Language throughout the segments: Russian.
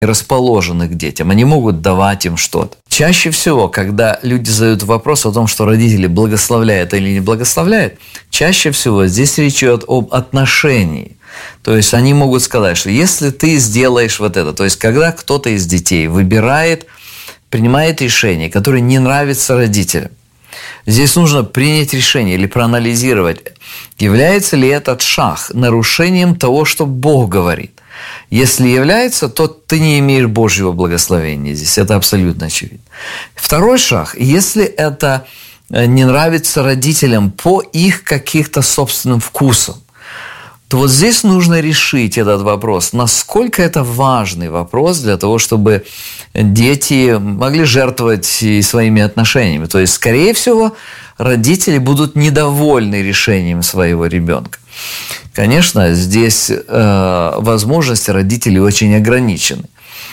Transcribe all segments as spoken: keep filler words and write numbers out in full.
расположены к детям, они могут давать им что-то. Чаще всего, когда люди задают вопрос о том, что родители благословляют или не благословляют, чаще всего здесь речь идет об отношении. То есть они могут сказать, что если ты сделаешь вот это, то есть когда кто-то из детей выбирает, принимает решение, которое не нравится родителям, здесь нужно принять решение или проанализировать, является ли этот шаг нарушением того, что Бог говорит. Если является, то ты не имеешь Божьего благословения здесь. Это абсолютно очевидно. Второй шаг. Если это не нравится родителям по их каких-то собственным вкусам, то вот здесь нужно решить этот вопрос. Насколько это важный вопрос для того, чтобы дети могли жертвовать и своими отношениями. То есть, скорее всего, родители будут недовольны решением своего ребенка. Конечно, здесь э, возможности родителей очень ограничены.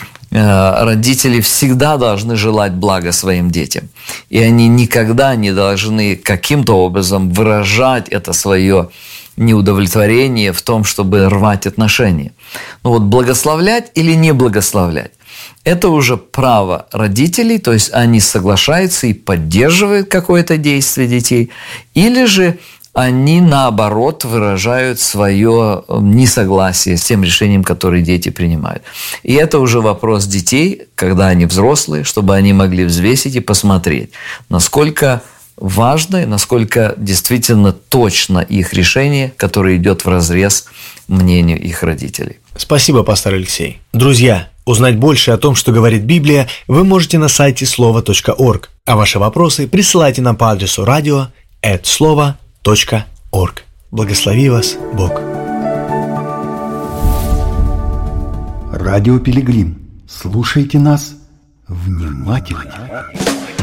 Э, родители всегда должны желать блага своим детям. И они никогда не должны каким-то образом выражать это свое неудовлетворение в том, чтобы рвать отношения. Но вот благословлять или не благословлять – это уже право родителей, то есть они соглашаются и поддерживают какое-то действие детей, или же они, наоборот, выражают свое несогласие с тем решением, которое дети принимают. И это уже вопрос детей, когда они взрослые, чтобы они могли взвесить и посмотреть, насколько важно и насколько действительно точно их решение, которое идет вразрез мнению их родителей. Спасибо, пастор Алексей. Друзья, узнать больше о том, что говорит Библия, вы можете на сайте слова точка орг, а ваши вопросы присылайте нам по адресу радио эт слова точка орг. Благослови вас Бог. Радио Пилигрим. Слушайте нас внимательно.